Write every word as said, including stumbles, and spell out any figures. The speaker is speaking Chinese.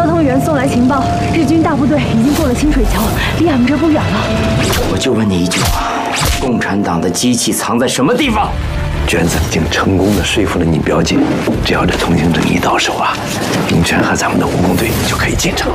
交通员送来情报，日军大部队已经过了清水桥，离俺们这不远了。 我就问你一句话：共产党的机器藏在什么地方？ 娟子已经成功的说服了你表姐，只要这通行证一到手啊，秉权和咱们的武工队就可以进城。